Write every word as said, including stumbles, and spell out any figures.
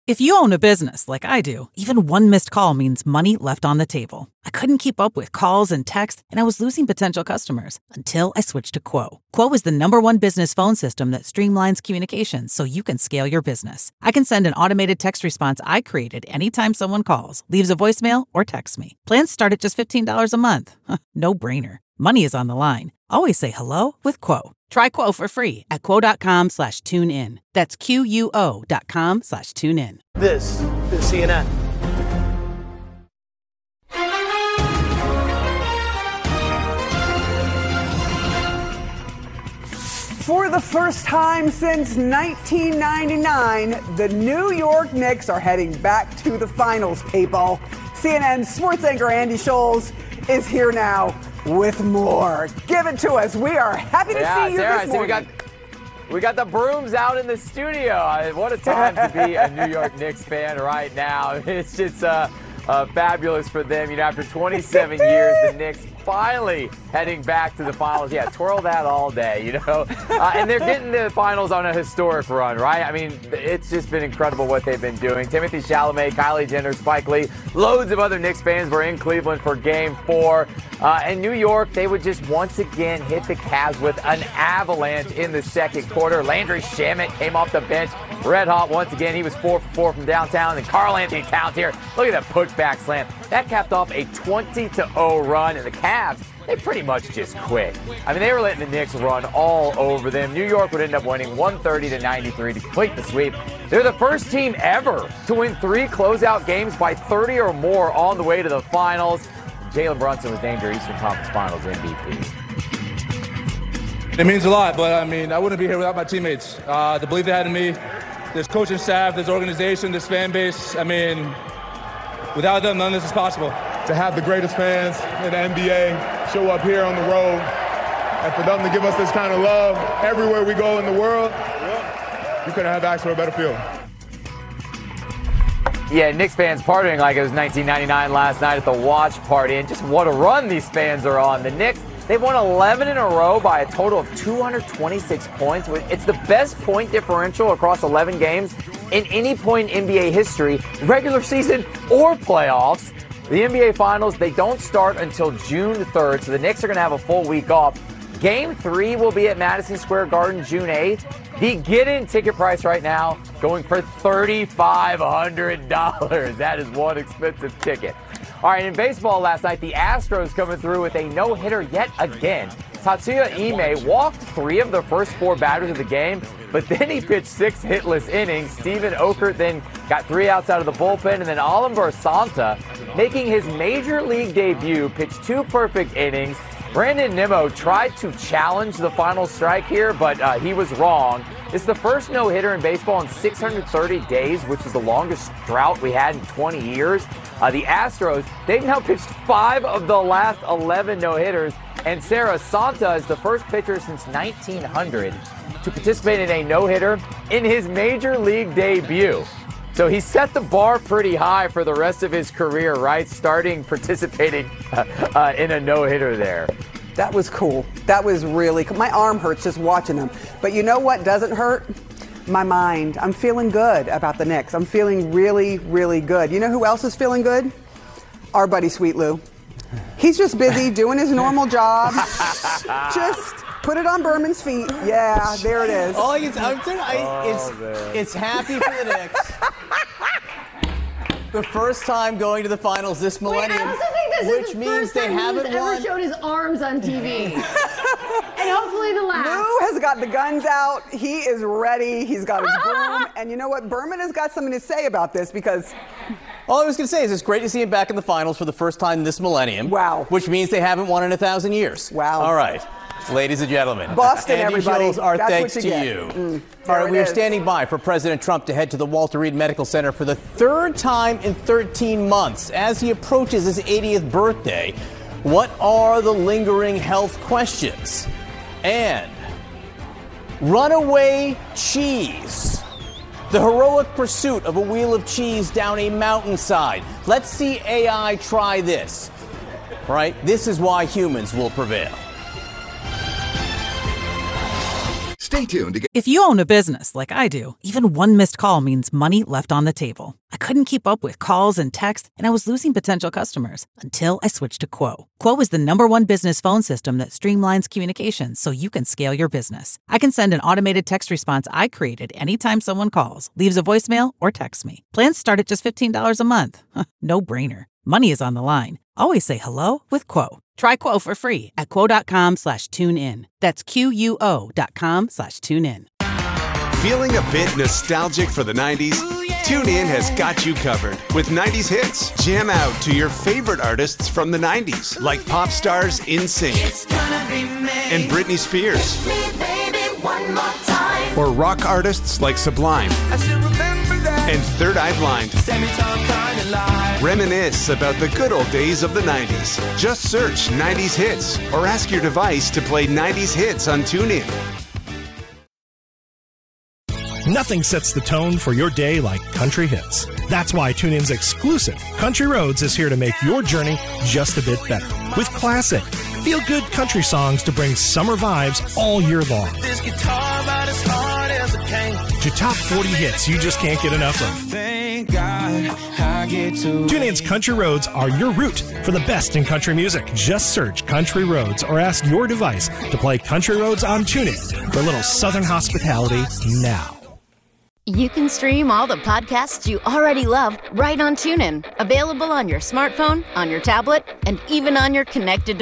If you own a business like I do, even one missed call means money left on the table. I couldn't keep up with calls and texts, and I was losing potential customers until I switched to Quo. Quo is the number one business phone system that streamlines communications so you can scale your business. I can send an automated text response I created anytime someone calls, leaves a voicemail, or texts me. Plans start at just fifteen dollars a month. No brainer. Money is on the line. Always say hello with Quo. Try Quo for free at quo.com slash tune in. That's Q-U-O dot com slash tune in. This is C N N. For the first time since nineteen ninety-nine, the New York Knicks are heading back to the finals, people. C N N sports anchor Andy Scholes is here now with more. Give it to us. We are happy to yeah, see you Sarah, this I see morning. we got we got the brooms out in the studio. What a time to be a New York Knicks fan right now. It's just uh, uh, fabulous for them. You know, after twenty-seven years, the Knicks finally heading back to the finals. Yeah, twirl that all day, you know. Uh, and they're getting the finals on a historic run, right? I mean, it's just been incredible what they've been doing. Timothy Chalamet, Kylie Jenner, Spike Lee, loads of other Knicks fans were in Cleveland for Game Four. Uh, in New York, they would just once again hit the Cavs with an avalanche in the second quarter. Landry Shamet came off the bench, red hot once again. He was four for four from downtown. And Karl Anthony Towns here, look at that putback slam. That capped off a twenty to oh run, and the Cavs, they pretty much just quit. I mean, they were letting the Knicks run all over them. New York would end up winning one thirty to ninety-three to complete the sweep. They're the first team ever to win three closeout games by thirty or more on the way to the finals. Jalen Brunson was named your Eastern Conference Finals M V P. It means a lot, but I mean, I wouldn't be here without my teammates. Uh, the belief they had in me, this coaching staff, this organization, this fan base. I mean, without them, none of this is possible. To have the greatest fans in the N B A show up here on the road, and for them to give us this kind of love everywhere we go in the world, you couldn't have asked for a better feeling. Yeah, Knicks fans partying like it was nineteen ninety-nine last night at the watch party, and just what a run these fans are on. The Knicks, they've won eleven in a row by a total of two hundred twenty-six points. It's the best point differential across eleven games in any point in N B A history, regular season or playoffs. The N B A Finals, they don't start until June third, so the Knicks are going to have a full week off. Game three will be at Madison Square Garden June eighth. The get-in ticket price right now going for three thousand five hundred dollars. That is one expensive ticket. All right, in baseball last night, the Astros coming through with a no-hitter yet again. Tatsuya Ime walked three of the first four batters of the game, but then he pitched six hitless innings. Steven Okert then got three outs out of the bullpen, and then Alimber Santa, making his major league debut, pitched two perfect innings. Brandon Nimmo tried to challenge the final strike here, but uh, he was wrong. It's the first no-hitter in baseball in six hundred thirty days, which is the longest drought we had in twenty years. Uh, the Astros, they've now pitched five of the last eleven no-hitters, and Sarah Santa is the first pitcher since nineteen hundred to participate in a no-hitter in his major league debut. So he set the bar pretty high for the rest of his career, right? Starting participating uh, uh, in a no-hitter there. That was cool. That was really cool. My arm hurts just watching them. But you know what doesn't hurt? My mind. I'm feeling good about the Knicks. I'm feeling really, really good. You know who else is feeling good? Our buddy Sweet Lou. He's just busy doing his normal job. Just put it on Berman's feet. Yeah, there it is. All I can say, I'm saying, I, Oh, it's, man. it's happy for the Knicks. The first time going to the finals this millennium, Wait, I also think this which is the means first they time haven't he's ever won. showed his arms on T V. And hopefully the last. Lou has got the guns out. He is ready. He's got his broom. And you know what? Berman has got something to say about this because All I was going to say is it's great to see him back in the finals for the first time this millennium. Wow. Which means they haven't won in a thousand years. Wow. All right. Ladies and gentlemen, Boston, Andy everybody. Scholes, our That's thanks what to you get. you. Mm, All there right, we it are is. standing by for President Trump to head to the Walter Reed Medical Center for the third time in thirteen months as he approaches his eightieth birthday. What are the lingering health questions? And runaway cheese. The heroic pursuit of a wheel of cheese down a mountainside. Let's see A I try this. Right? This is why humans will prevail. Stay tuned to get... If you own a business like I do, even one missed call means money left on the table. I couldn't keep up with calls and texts, and I was losing potential customers until I switched to Quo. Quo is the number one business phone system that streamlines communications so you can scale your business. I can send an automated text response I created anytime someone calls, leaves a voicemail, or texts me. Plans start at just fifteen dollars a month. No brainer. Money is on the line. Always say hello with Quo. Try Quo for free at quo.com slash tune in. That's Q-U-O dot com slash tune in. Feeling a bit nostalgic for the nineties? TuneIn has got you covered with nineties hits. Jam out to your favorite artists from the nineties, like pop stars NSYNC and Britney Spears. Or rock artists like Sublime and Third Eye Blind. Reminisce about the good old days of the nineties. Just search nineties hits or ask your device to play nineties hits on TuneIn. Nothing sets the tone for your day like country hits. That's why TuneIn's exclusive Country Roads is here to make your journey just a bit better. With classic, feel-good country songs to bring summer vibes all year long. This guitar about as hard as it can. To top forty hits you just can't get enough of. Thank God I get to TuneIn's Country Roads are your route for the best in country music. Just search Country Roads or ask your device to play Country Roads on TuneIn for a little southern hospitality now. You can stream all the podcasts you already love right on TuneIn. Available on your smartphone, on your tablet, and even on your connected device.